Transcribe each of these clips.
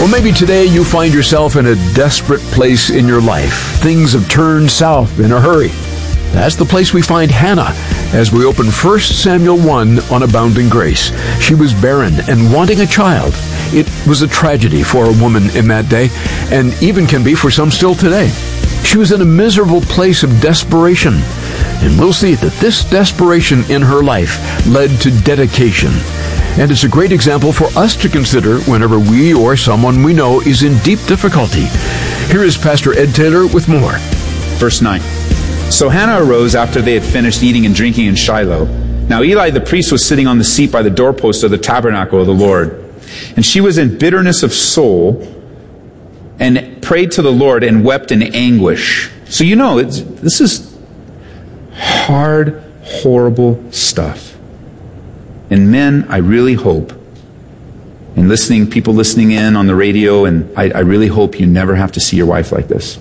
Well, maybe today you find yourself in a desperate place in your life. Things have turned south in a hurry. That's the place we find Hannah as we open 1 Samuel 1 on Abounding Grace. She was barren and wanting a child. It was a tragedy for a woman in that day, and even can be for some still today. She was in a miserable place of desperation, and we'll see that this desperation in her life led to dedication. And it's a great example for us to consider whenever we or someone we know is in deep difficulty. Here is Pastor Ed Taylor with more. Verse 9. So Hannah arose after they had finished eating and drinking in Shiloh. Now Eli the priest was sitting on the seat by the doorpost of the tabernacle of the Lord. And she was in bitterness of soul and prayed to the Lord and wept in anguish. So you know, this is hard, horrible stuff. And men, I really hope, and people listening in on the radio, and I really hope you never have to see your wife like this.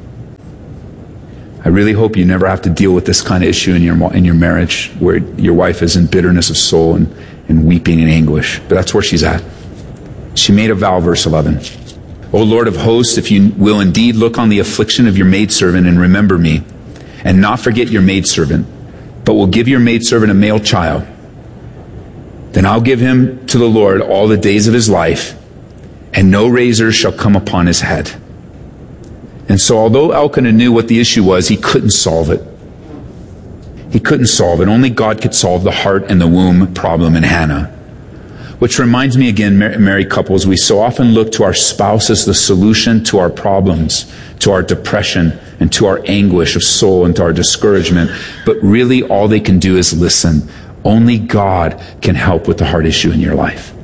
I really hope you never have to deal with this kind of issue in your marriage, where your wife is in bitterness of soul and weeping in anguish. But that's where she's at. She made a vow, verse 11. O Lord of hosts, if you will indeed look on the affliction of your maidservant and remember me, and not forget your maidservant, but will give your maidservant a male child, then I'll give him to the Lord all the days of his life, and no razor shall come upon his head. And so although Elkanah knew what the issue was, he couldn't solve it. He couldn't solve it. Only God could solve the heart and the womb problem in Hannah. Which reminds me again, married couples, we so often look to our spouse as the solution to our problems, to our depression, and to our anguish of soul, and to our discouragement. But really all they can do is listen. Only God can help with the heart issue in your life.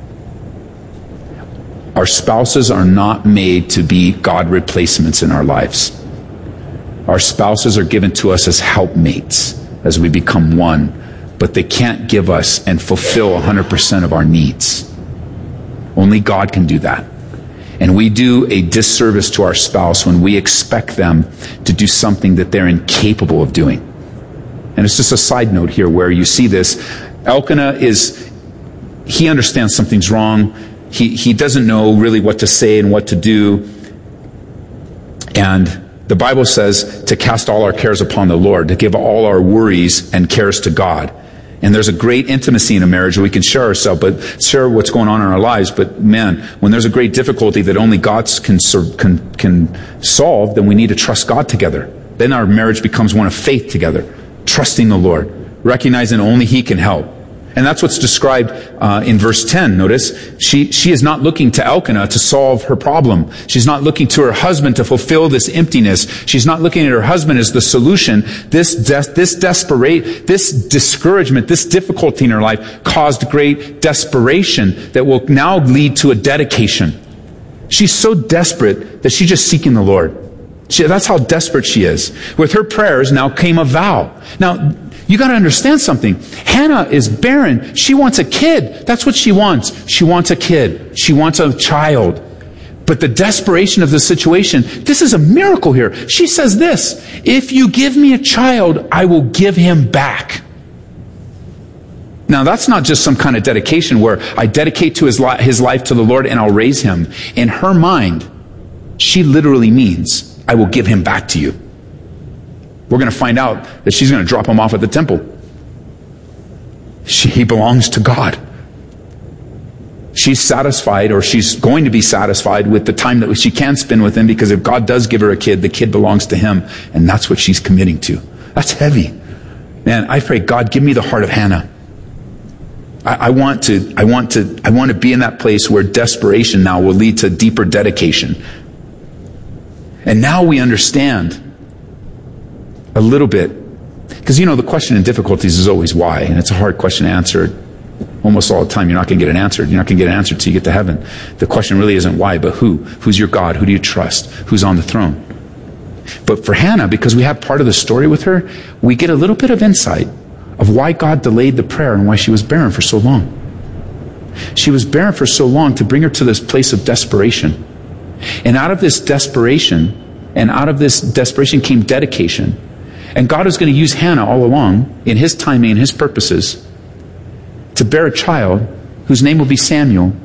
Our spouses are not made to be God replacements in our lives. Our spouses are given to us as helpmates as we become one, but they can't give us and fulfill 100% of our needs. Only God can do that. And we do a disservice to our spouse when we expect them to do something that they're incapable of doing. And it's just a side note here where you see this. Elkanah he understands something's wrong. He doesn't know really what to say and what to do. And the Bible says to cast all our cares upon the Lord, to give all our worries and cares to God. And there's a great intimacy in a marriage where we can share ourselves, but share what's going on in our lives. But man, when there's a great difficulty that only God can solve, then we need to trust God together. Then our marriage becomes one of faith together. Trusting the Lord, recognizing only He can help. And that's what's described in verse 10. Notice, she is not looking to Elkanah to solve her problem. She's not looking to her husband to fulfill this emptiness. She's not looking at her husband as the solution. This discouragement, this difficulty in her life caused great desperation that will now lead to a dedication. She's so desperate that she's just seeking the Lord. That's how desperate she is. With her prayers now came a vow. Now, you got to understand something. Hannah is barren. She wants a kid. That's what she wants. She wants a kid. She wants a child. But the desperation of the situation, this is a miracle here. She says this, if you give me a child, I will give him back. Now, that's not just some kind of dedication where I dedicate to his life to the Lord and I'll raise him. In her mind, she literally means, I will give him back to you. We're going to find out that she's going to drop him off at the temple. He belongs to God. She's satisfied, or she's going to be satisfied with the time that she can spend with him, because if God does give her a kid, the kid belongs to him, and that's what she's committing to. That's heavy. Man, I pray, God, give me the heart of Hannah. I want to be in that place where desperation now will lead to deeper dedication. And now we understand a little bit, because the question in difficulties is always why, and it's a hard question to answer. Almost all the time, you're not going to get an answer. You're not going to get an answer till you get to heaven. The question really isn't why, but who. Who's your God? Who do you trust? Who's on the throne? But for Hannah, because we have part of the story with her, we get a little bit of insight of why God delayed the prayer and why she was barren for so long. She was barren for so long to bring her to this place of desperation. And out of this desperation came dedication. And God is going to use Hannah all along in His timing and His purposes to bear a child whose name will be Samuel,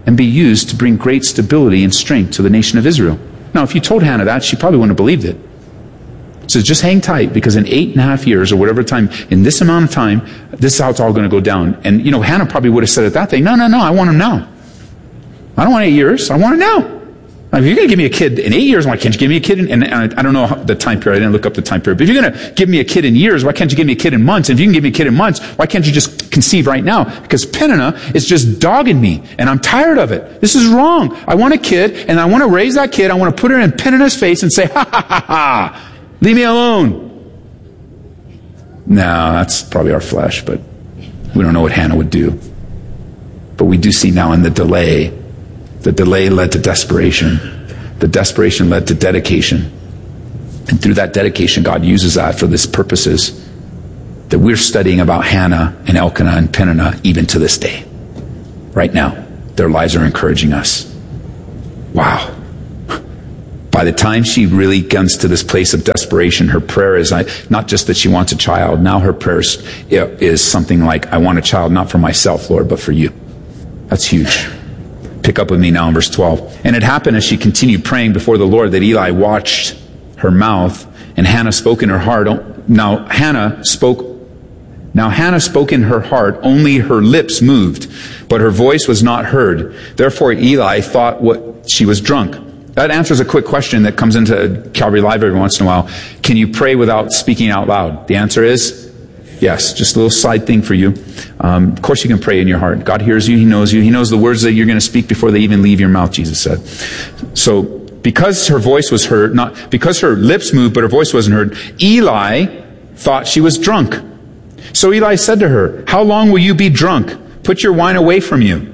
and be used to bring great stability and strength to the nation of Israel. Now, if you told Hannah that, she probably wouldn't have believed it. So just hang tight, because in 8.5 years or whatever time, in this amount of time, this is how it's all going to go down. And, Hannah probably would have said at that thing, no, I want him now. I don't want 8 years. I want it now. Now, if you're going to give me a kid in 8 years, why can't you give me a kid in, and I don't know the time period. I didn't look up the time period. But if you're going to give me a kid in years, why can't you give me a kid in months? And if you can give me a kid in months, why can't you just conceive right now? Because Peninnah is just dogging me, and I'm tired of it. This is wrong. I want a kid, and I want to raise that kid. I want to put her in Peninnah's face and say, ha, ha, ha, ha. Leave me alone. No, that's probably our flesh, but we don't know what Hannah would do. But we do see now in the delay led to desperation. The desperation led to dedication. And through that dedication, God uses that for these purposes that we're studying about Hannah and Elkanah and Peninnah even to this day. Right now, their lives are encouraging us. Wow. By the time she really comes to this place of desperation, her prayer is not just that she wants a child. Now her prayer is something like, I want a child not for myself, Lord, but for you. That's huge. Pick up with me now in verse 12. And it happened as she continued praying before the Lord that Eli watched her mouth, and Hannah spoke in her heart. Now Hannah spoke in her heart, only her lips moved, but her voice was not heard. Therefore Eli thought she was drunk. That answers a quick question that comes into Calvary Live every once in a while. Can you pray without speaking out loud? The answer is yes. Just a little side thing for you. Of course you can pray in your heart. God hears you. He knows you. He knows the words that you're going to speak before they even leave your mouth, Jesus said. So because her voice was heard, not because her lips moved, but her voice wasn't heard, Eli thought she was drunk. So Eli said to her, how long will you be drunk? Put your wine away from you.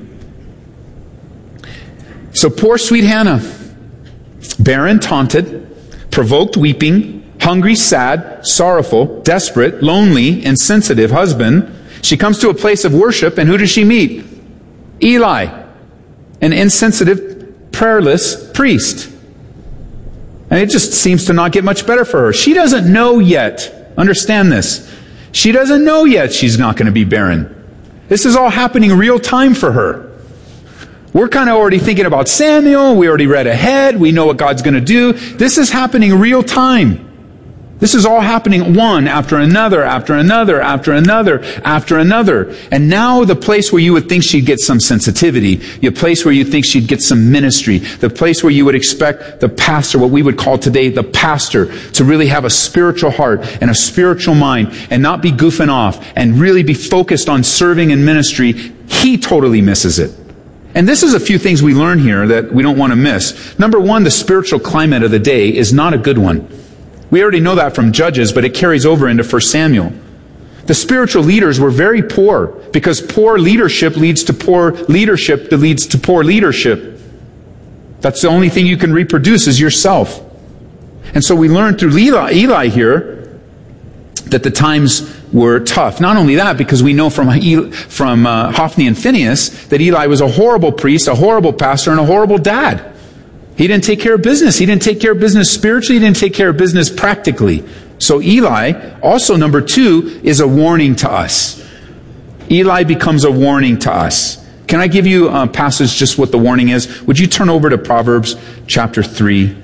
So poor sweet Hannah, barren, taunted, provoked, weeping, hungry, sad, sorrowful, desperate, lonely, insensitive husband. She comes to a place of worship, and who does she meet? Eli, an insensitive, prayerless priest. And it just seems to not get much better for her. She doesn't know yet. Understand this. She doesn't know yet she's not going to be barren. This is all happening real time for her. We're kind of already thinking about Samuel. We already read ahead. We know what God's going to do. This is happening real time. This is all happening one after another, after another, after another, after another. And now the place where you would think she'd get some sensitivity, the place where you think she'd get some ministry, the place where you would expect the pastor, what we would call today the pastor, to really have a spiritual heart and a spiritual mind and not be goofing off and really be focused on serving and ministry, he totally misses it. And this is a few things we learn here that we don't want to miss. Number one, the spiritual climate of the day is not a good one. We already know that from Judges, but it carries over into 1 Samuel. The spiritual leaders were very poor because poor leadership leads to poor leadership that leads to poor leadership. That's the only thing you can reproduce is yourself. And so we learn through Eli here that the times were tough. Not only that, because we know from Hophni and Phinehas that Eli was a horrible priest, a horrible pastor, and a horrible dad. He didn't take care of business. He didn't take care of business spiritually. He didn't take care of business practically. So Eli, also number two, is a warning to us. Eli becomes a warning to us. Can I give you a passage just what the warning is? Would you turn over to Proverbs chapter 3?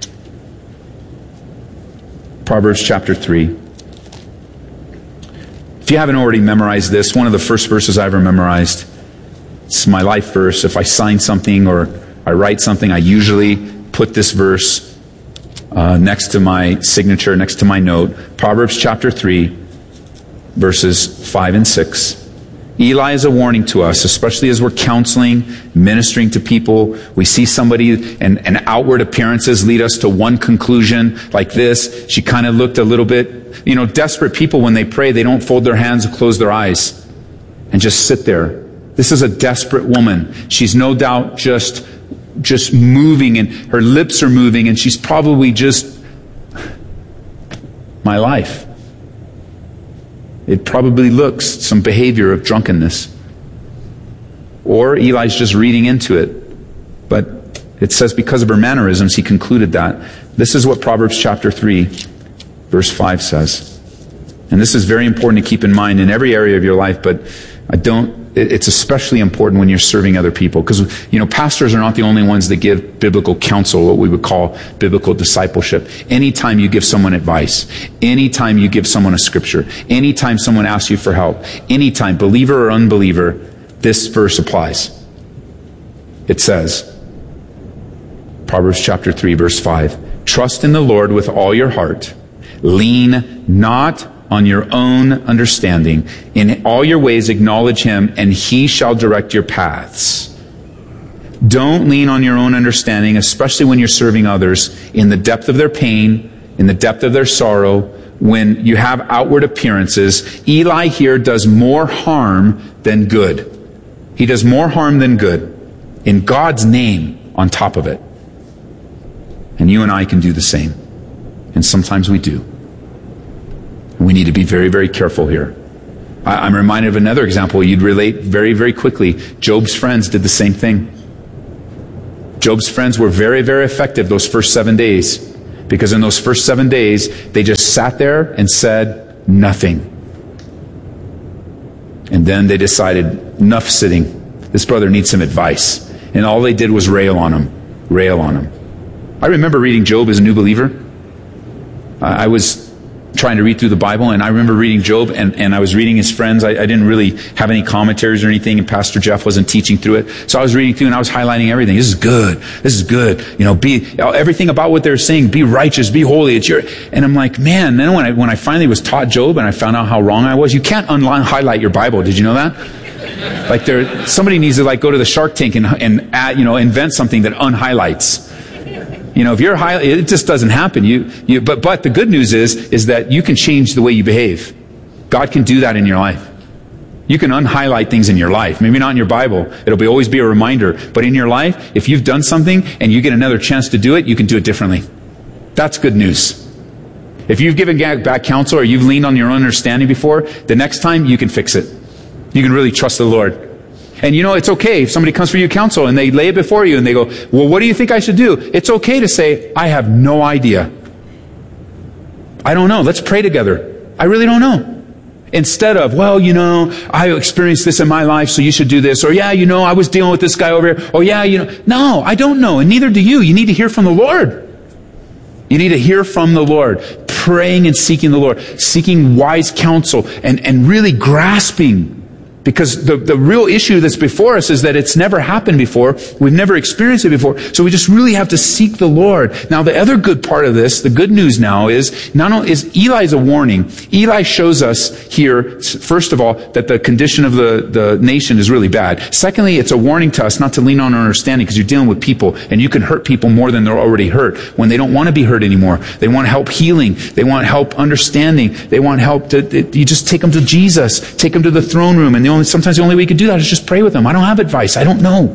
Proverbs chapter 3. If you haven't already memorized this, one of the first verses I ever memorized, it's my life verse. If I sign something or I write something, I usually put this verse next to my signature, next to my note. Proverbs chapter 3, verses 5 and 6. Eli is a warning to us, especially as we're counseling, ministering to people. We see somebody and outward appearances lead us to one conclusion like this. She kind of looked a little bit, desperate people when they pray, they don't fold their hands or close their eyes and just sit there. This is a desperate woman. She's no doubt just moving, and her lips are moving, and she's probably just, my life. It probably looks some behavior of drunkenness. Or Eli's just reading into it. But it says because of her mannerisms, he concluded that. This is what Proverbs chapter 3, verse 5 says. And this is very important to keep in mind in every area of your life, but I don't it's especially important when you're serving other people, because, pastors are not the only ones that give biblical counsel, what we would call biblical discipleship. Anytime you give someone advice, anytime you give someone a scripture, anytime someone asks you for help, anytime, believer or unbeliever, this verse applies. It says, Proverbs chapter 3, verse 5, trust in the Lord with all your heart. Lean not on your own understanding. In all your ways acknowledge him, and he shall direct your paths. Don't lean on your own understanding, especially when you're serving others in the depth of their pain, in the depth of their sorrow, when you have outward appearances. Eli here does more harm than good. He does more harm than good, in God's name on top of it. And you and I can do the same. And sometimes we do. We need to be very, very careful here. I'm reminded of another example you'd relate very, very quickly. Job's friends did the same thing. Job's friends were very, very effective those first 7 days, because in those first 7 days, they just sat there and said nothing. And then they decided, enough sitting. This brother needs some advice. And all they did was rail on him. Rail on him. I remember reading Job as a new believer. I was trying to read through the Bible, and I remember reading Job, and I was reading his friends. I didn't really have any commentaries or anything, and Pastor Jeff wasn't teaching through it. So I was reading through, and I was highlighting everything. This is good. This is good. Be everything about what they're saying. Be righteous. Be holy. It's your. And I'm like, man. Then when I finally was taught Job, and I found out how wrong I was, you can't highlight your Bible. Did you know that? Like somebody needs to go to the Shark Tank and add, invent something that unhighlights. If you're it just doesn't happen. But the good news is that you can change the way you behave. God can do that in your life. You can unhighlight things in your life. Maybe not in your Bible. It'll always be a reminder. But in your life, if you've done something and you get another chance to do it, you can do it differently. That's good news. If you've given back counsel or you've leaned on your own understanding before, the next time you can fix it. You can really trust the Lord. And it's okay if somebody comes for you counsel and they lay it before you and they go, well, what do you think I should do? It's okay to say, I have no idea. I don't know. Let's pray together. I really don't know. Instead of, I experienced this in my life, so you should do this. Or, I was dealing with this guy over here. Oh, no, I don't know. And neither do you. You need to hear from the Lord. You need to hear from the Lord. Praying and seeking the Lord. Seeking wise counsel and really grasping. Because the real issue that's before us is that it's never happened before. We've never experienced it before. So we just really have to seek the Lord. Now, the other good part of this, the good news now is, not only is Eli's a warning. Eli shows us here, first of all, that the condition of the nation is really bad. Secondly, it's a warning to us not to lean on our understanding, because you're dealing with people, and you can hurt people more than they're already hurt when they don't want to be hurt anymore. They want help healing. They want help understanding. They want help you just take them to Jesus. Take them to the throne room, and sometimes the only way you can do that is just pray with them. I don't have advice. I don't know.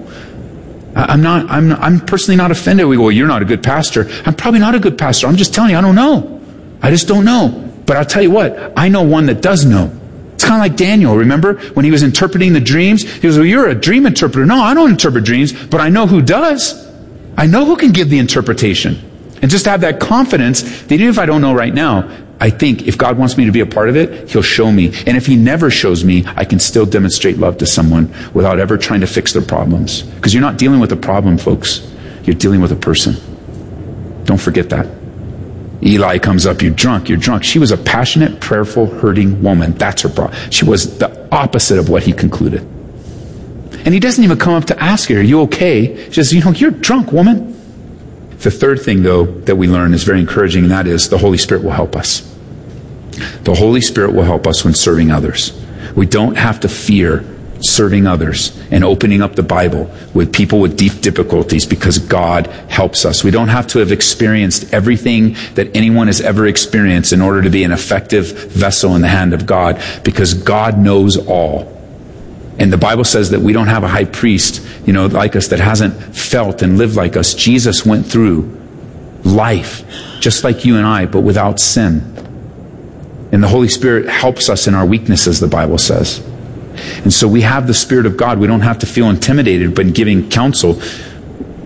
I'm personally not offended. We go, well, you're not a good pastor. I'm probably not a good pastor. I'm just telling you, I don't know. I just don't know. But I'll tell you what, I know one that does know. It's kind of like Daniel. Remember when he was interpreting the dreams? He goes, well, you're a dream interpreter. No, I don't interpret dreams, but I know who does. I know who can give the interpretation. And just to have that confidence that even if I don't know right now, I think if God wants me to be a part of it, He'll show me. And if He never shows me, I can still demonstrate love to someone without ever trying to fix their problems. Because you're not dealing with a problem, folks. You're dealing with a person. Don't forget that. Eli comes up, you're drunk. She was a passionate, prayerful, hurting woman. That's her problem. She was the opposite of what he concluded. And he doesn't even come up to ask her, are you okay? She says, you're drunk, woman. The third thing, though, that we learn is very encouraging, and that is the Holy Spirit will help us. The Holy Spirit will help us when serving others. We don't have to fear serving others and opening up the Bible with people with deep difficulties, because God helps us. We don't have to have experienced everything that anyone has ever experienced in order to be an effective vessel in the hand of God, because God knows all. And the Bible says that we don't have a high priest, like us, that hasn't felt and lived like us. Jesus went through life just like you and I, but without sin. And the Holy Spirit helps us in our weaknesses, the Bible says. And so we have the Spirit of God. We don't have to feel intimidated by giving counsel.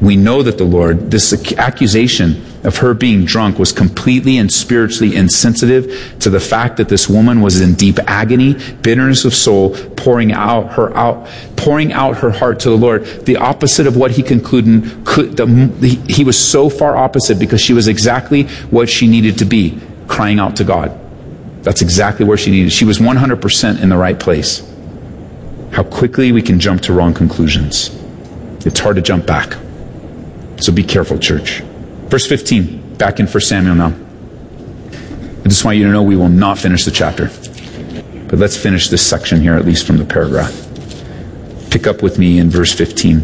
We know that the Lord, this accusation of her being drunk was completely and spiritually insensitive to the fact that this woman was in deep agony, bitterness of soul, pouring out her heart to the Lord. The opposite of what he concluded, he was so far opposite because she was exactly what she needed to be, crying out to God. That's exactly where she needed. She was 100% in the right place. How quickly we can jump to wrong conclusions. It's hard to jump back. So be careful, church. Verse 15, back in 1 Samuel now. I just want you to know we will not finish the chapter. But let's finish this section here, at least from the paragraph. Pick up with me in verse 15.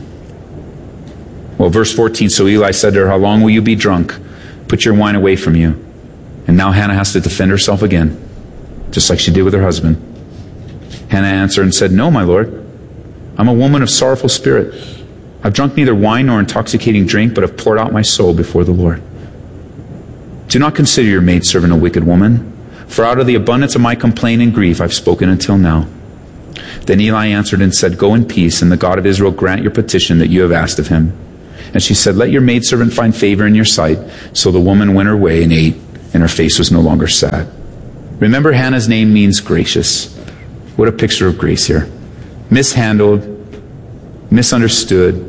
Well, verse 14, so Eli said to her, how long will you be drunk? Put your wine away from you. And now Hannah has to defend herself again, just like she did with her husband. Hannah answered and said, no, my Lord. I'm a woman of sorrowful spirit. I've drunk neither wine nor intoxicating drink, but have poured out my soul before the Lord. Do not consider your maidservant a wicked woman, for out of the abundance of my complaint and grief I've spoken until now. Then Eli answered and said, go in peace, and the God of Israel grant your petition that you have asked of him. And she said, let your maidservant find favor in your sight. So the woman went her way and ate, and her face was no longer sad. Remember, Hannah's name means gracious. What a picture of grace here. Mishandled, misunderstood,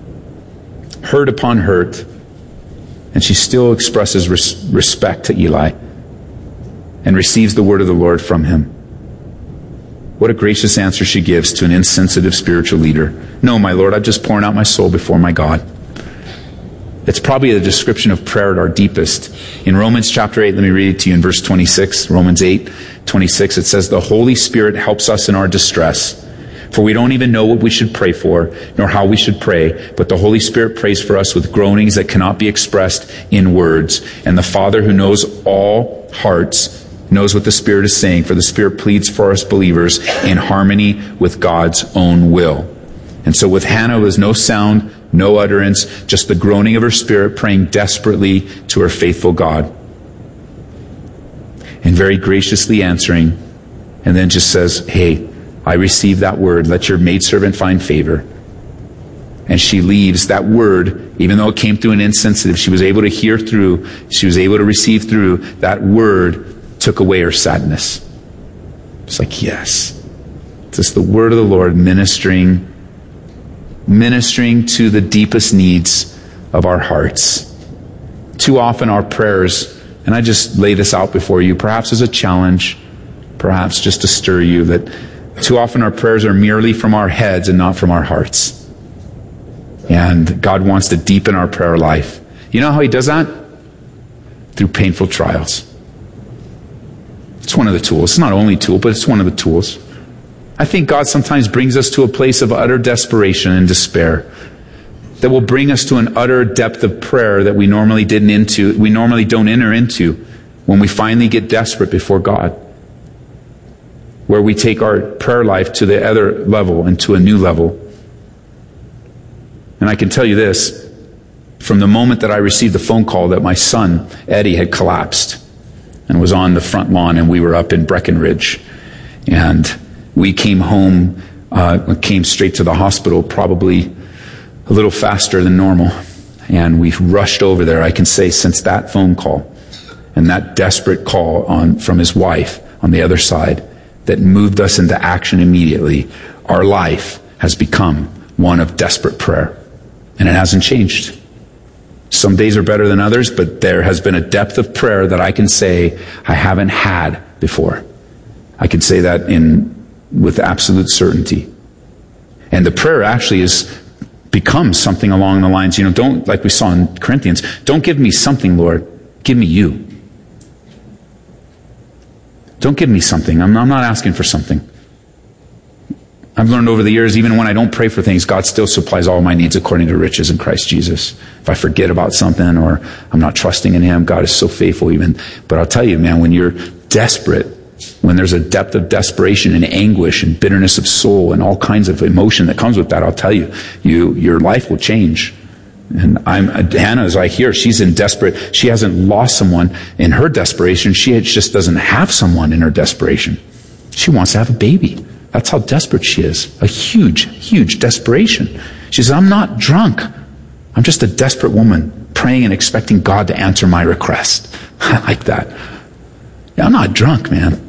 hurt upon hurt, and she still expresses respect to Eli and receives the word of the Lord from him. What a gracious answer she gives to an insensitive spiritual leader. No, my Lord, I'm just pouring out my soul before my God. It's probably a description of prayer at our deepest. In Romans chapter 8, let me read it to you in verse 26. Romans 8:26, it says, the Holy Spirit helps us in our distress. For we don't even know what we should pray for, nor how we should pray, but the Holy Spirit prays for us with groanings that cannot be expressed in words. And the Father who knows all hearts knows what the Spirit is saying, for the Spirit pleads for us believers in harmony with God's own will. And so with Hannah, there was no sound, no utterance, just the groaning of her spirit praying desperately to her faithful God. And very graciously answering, and then just says, hey, I received that word. Let your maidservant find favor. And she leaves that word, even though it came through an insensitive, she was able to hear through, she was able to receive through, that word took away her sadness. It's like, yes. It's just the word of the Lord ministering to the deepest needs of our hearts. Too often our prayers, and I just lay this out before you, perhaps as a challenge, perhaps just to stir you, that too often our prayers are merely from our heads and not from our hearts. And God wants to deepen our prayer life. You know how he does that? Through painful trials. It's one of the tools. It's not only a tool, but it's one of the tools. I think God sometimes brings us to a place of utter desperation and despair that will bring us to an utter depth of prayer that we normally don't enter into when we finally get desperate before God, where we take our prayer life to the other level and to a new level. And I can tell you this, from the moment that I received the phone call that my son, Eddie, had collapsed and was on the front lawn, and we were up in Breckenridge, and we came home, came straight to the hospital, probably a little faster than normal. And we rushed over there, I can say, since that phone call and that desperate call from his wife on the other side that moved us into action immediately. Our life has become one of desperate prayer. And it hasn't changed. Some days are better than others, but there has been a depth of prayer that I can say I haven't had before. I can say that with absolute certainty. And the prayer actually becomes something along the lines, don't, like we saw in Corinthians, don't give me something, Lord, give me you. Don't give me something. I'm not asking for something. I've learned over the years, even when I don't pray for things, God still supplies all my needs according to riches in Christ Jesus. If I forget about something or I'm not trusting in him, God is so faithful even. But I'll tell you, man, when you're desperate, when there's a depth of desperation and anguish and bitterness of soul and all kinds of emotion that comes with that, I'll tell you, your life will change. And Hannah, as I hear, she's she hasn't lost someone in her desperation. She just doesn't have someone in her desperation. She wants to have a baby. That's how desperate she is. A huge, huge desperation. She says, I'm not drunk. I'm just a desperate woman praying and expecting God to answer my request. I like that. Yeah, I'm not drunk, man.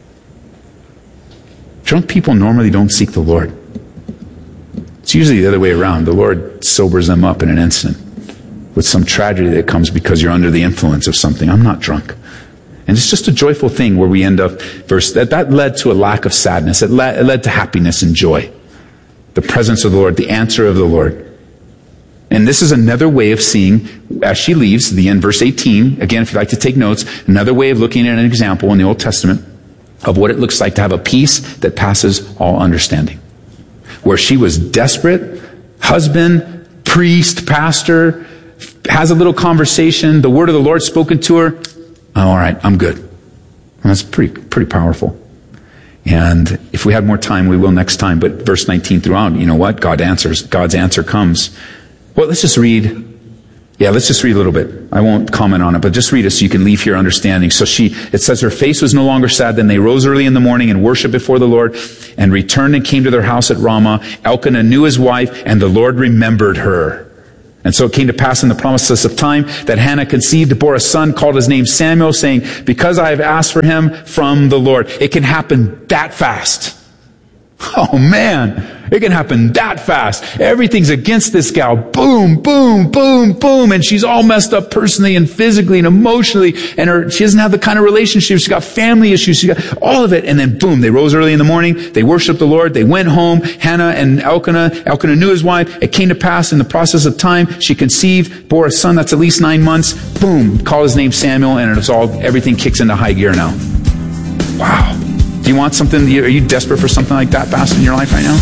Drunk people normally don't seek the Lord. It's usually the other way around. The Lord sobers them up in an instant with some tragedy that comes because you're under the influence of something. I'm not drunk. And it's just a joyful thing where we end up, that led to a lack of sadness. It led to happiness and joy. The presence of the Lord, the answer of the Lord. And this is another way of seeing, as she leaves, the end, verse 18, again, if you'd like to take notes, another way of looking at an example in the Old Testament of what it looks like to have a peace that passes all understanding. Where she was desperate, husband, priest, pastor, has a little conversation, the word of the Lord spoken to her. Oh, all right, I'm good. And that's pretty powerful. And if we had more time, we will next time. But verse 19 throughout, you know what? God answers. God's answer comes. Well, let's just read. Yeah, let's just read a little bit. I won't comment on it, but just read it so you can leave here understanding. So it says her face was no longer sad. Then they rose early in the morning and worshiped before the Lord and returned and came to their house at Ramah. Elkanah knew his wife and the Lord remembered her. And so it came to pass in the promises of time that Hannah conceived, bore a son, called his name Samuel, saying, because I have asked for him from the Lord. It can happen that fast. Oh man, it can happen that fast. Everything's against this gal. Boom, boom, boom, boom. And she's all messed up personally and physically and emotionally. And she doesn't have the kind of relationship. She's got family issues. She got all of it. And then boom, they rose early in the morning. They worshiped the Lord. They went home. Hannah and Elkanah knew his wife. It came to pass in the process of time. She conceived, bore a son that's at least 9 months. Boom, call his name Samuel. And everything kicks into high gear now. Wow. Do you want something? Are you desperate for something like that, Pastor, in your life right now?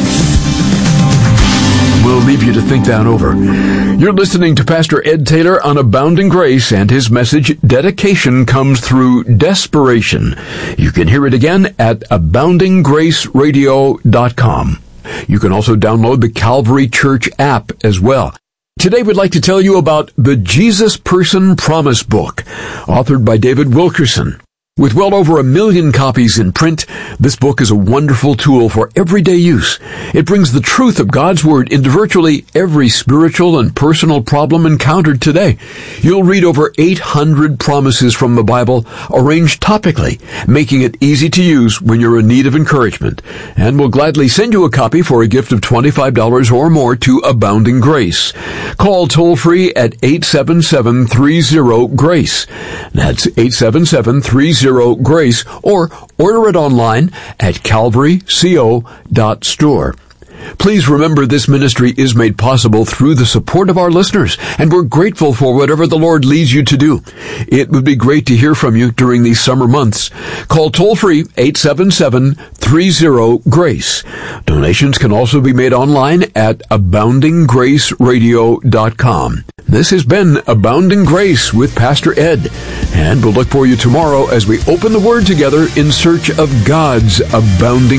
We'll leave you to think that over. You're listening to Pastor Ed Taylor on Abounding Grace, and his message, Dedication, comes through desperation. You can hear it again at aboundinggraceradio.com. You can also download the Calvary Church app as well. Today we'd like to tell you about the Jesus Person Promise Book, authored by David Wilkerson. With well over 1 million copies in print, this book is a wonderful tool for everyday use. It brings the truth of God's Word into virtually every spiritual and personal problem encountered today. You'll read over 800 promises from the Bible, arranged topically, making it easy to use when you're in need of encouragement. And we'll gladly send you a copy for a gift of $25 or more to Abounding Grace. Call toll-free at 877-30-GRACE. That's 877-30-GRACE, or order it online at calvaryco.store. Please remember this ministry is made possible through the support of our listeners, and we're grateful for whatever the Lord leads you to do. It would be great to hear from you during these summer months. Call toll-free 877-30-GRACE. Donations can also be made online at aboundinggraceradio.com. This has been Abounding Grace with Pastor Ed, and we'll look for you tomorrow as we open the Word together in search of God's abounding